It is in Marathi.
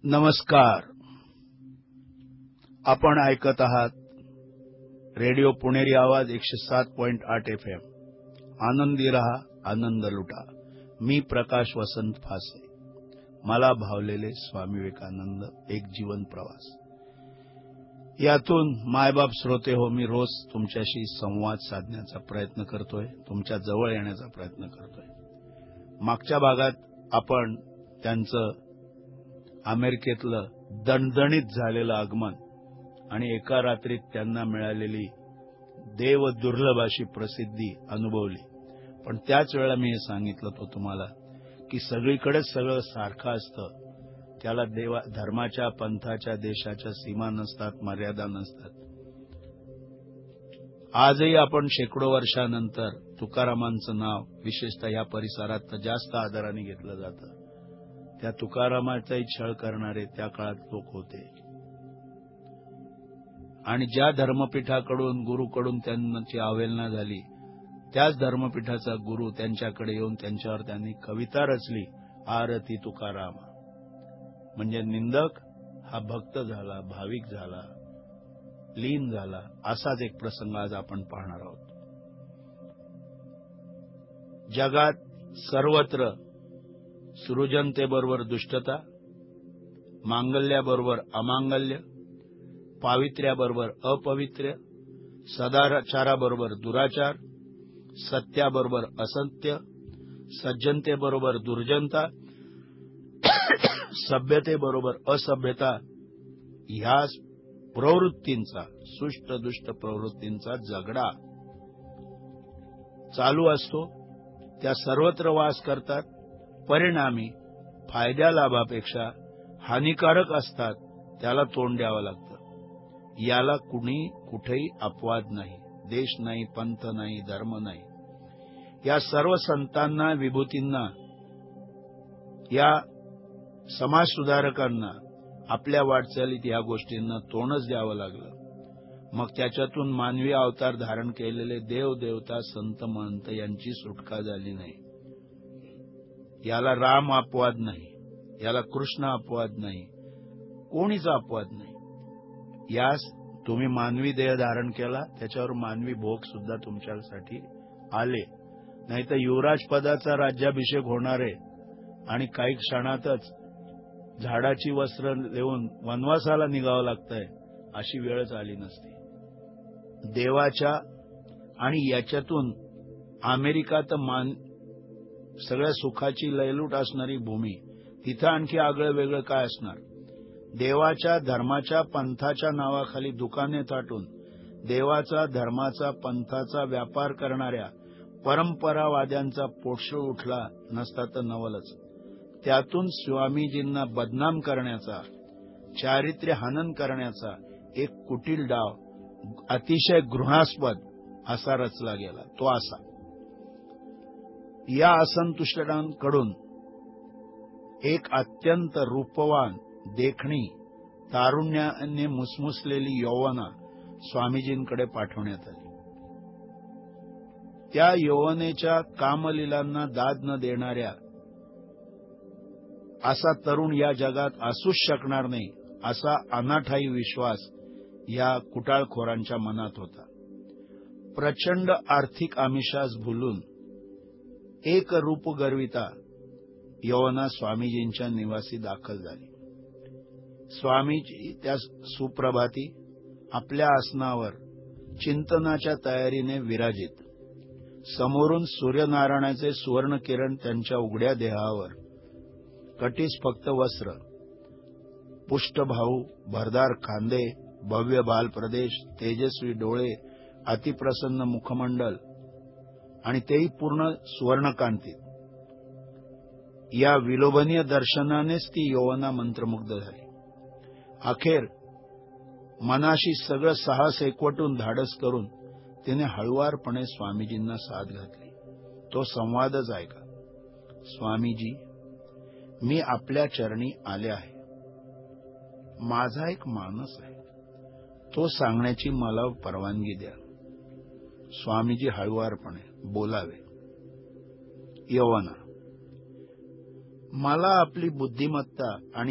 नमस्कार. आपण ऐकत आहात रेडिओ पुणेरी आवाज 107.8 FM. आनंदी रहा, आनंद लुटा. मी प्रकाश वसंत फासे. मला भावलेले स्वामी विवेकानंद एक जीवन प्रवास. यातून मायबाप श्रोते हो, मी रोज तुमच्याशी संवाद साधण्याचा प्रयत्न करतोय, तुमच्या जवळ येण्याचा प्रयत्न करतोय. मागच्या भागात आपण त्यांचं अमेरिकेतलं दणदणीत झालेलं आगमन आणि एका रात्रीत त्यांना मिळालेली देव दुर्लभ अशी प्रसिद्धी अनुभवली. पण त्याच वेळेला मी हे सांगितलं होतं तुम्हाला की सगळीकडेच सगळं सारखं असतं, त्याला धर्माच्या, पंथाच्या, देशाच्या सीमा नसतात, मर्यादा नसतात. आजही आपण शेकडो वर्षानंतर तुकारामांचं नाव विशेषतः या परिसरात जास्त आदराने घेतलं जातं. त्या तुकारामाचाही छळ करणारे त्या काळात लोक होते आणि ज्या धर्मपीठाकडून, गुरुकडून त्यांची अवहेलना झाली, त्याच धर्मपीठाचा गुरु त्यांच्याकडे येऊन त्यांच्यावर त्यांनी कविता रचली, आरती तुकाराम. म्हणजे निंदक हा भक्त झाला, भाविक झाला, लीन झाला. असाच एक प्रसंग आज आपण पाहणार आहोत. जगात सर्वत्र सृजनतेबरोबर दुष्टता, मांगल्याबरोबर अमांगल्य, पावित्र्याबरोबर अपवित्र्य, सदाचाराबरोबर दुराचार, सत्याबरोबर असत्य, सज्जनतेबरोबर दुर्जनता, सभ्यतेबरोबर असभ्यता, ह्या प्रवृत्तींचा, सुष्ट दुष्ट प्रवृत्तींचा झगडा चालू असतो. त्या सर्वत्र वास करतात. परिणामी फायद्या लाभापेक्षा हानिकारक असतात, त्याला तोंड द्यावं लागतं. याला कुणी कुठेही अपवाद नाही. देश नाही, पंथ नाही, धर्म नाही. या सर्व संतांना, विभूतींना, या समाजसुधारकांना आपल्या वाटचालीत या गोष्टींना तोंडच द्यावं लागलं. मग त्याच्यातून मानवी अवतार धारण केलेले देव, देवता, संत, महंत यांची सुटका झाली नाही. याला राम अपवाद नाही, याला कृष्ण अपवाद नाही, कोणीचा अपवाद नाही. यास तुम्ही मानवी देह धारण केला, त्याच्यावर मानवी भोग सुद्धा तुमच्यासाठी आले. नाहीतर युवराज पदाचा राज्याभिषेक होणार आहे आणि काही क्षणातच झाडाची वस्त्र देऊन वनवासाला निघावं लागतंय, अशी वेळच आली नसती. देवाच्या आणि याच्यातून अमेरिका तर सगळ्या सुखाची लयलूट असणारी भूमी, तिथं आणखी आगळं वेगळं काय असणार. देवाच्या, धर्माच्या, पंथाच्या नावाखाली दुकाने थाटून देवाचा, धर्माचा, पंथाचा व्यापार करणाऱ्या परंपरावाद्यांचा पोटशूळ उठला नसता तर नवलच. त्यातून स्वामीजींना बदनाम करण्याचा, चारित्र्य हनन करण्याचा एक कुटील डाव अतिशय घृणास्पद असा रचला गेला. तो असा: या असंतुष्टांकडून एक अत्यंत रूपवान, देखणी, तारुण्याने मुसमुसलेली यौवना स्वामीजींकडे पाठवण्यात आली. त्या यौवनेच्या कामलीलांना दाद न देणाऱ्या असा तरुण या जगात असूच शकणार नाही, असा अनाठायी विश्वास या कुटाळखोरांच्या मनात होता. प्रचंड आर्थिक आमिषास भुलून एक रूप गर्विता यौवना स्वामीजींच्या निवासी दाखल झाली. स्वामीजी त्या सुप्रभाती आपल्या आसनावर चिंतनाच्या तयारीने विराजित. समोरून सूर्यनारायणाचे सुवर्ण किरण त्यांच्या उघड्या देहावर, कटीस फक्त वस्त्र, पुष्ठभाऊ, भरदार खांदे, भव्य बाल प्रदेश, तेजस्वी डोळे, अतिप्रसन्न मुखमंडल आणि तेही पूर्ण सुवर्णकांतीत. या विलोभनीय दर्शनानेच ती यौवना मंत्रमुग्ध झाली. अखेर मनाशी सगळं साहस एकवटून, धाडस करून तिने हळुवारपणे स्वामीजींना साद घातली. तो संवादच ऐका. स्वामीजी, मी आपल्या चरणी आले आहे. माझा एक मानस आहे, तो सांगण्याची मला परवानगी द्या. स्वामीजी हळुवारपणे बोलावे. यौवना, मला आपली बुद्धिमत्ता आणि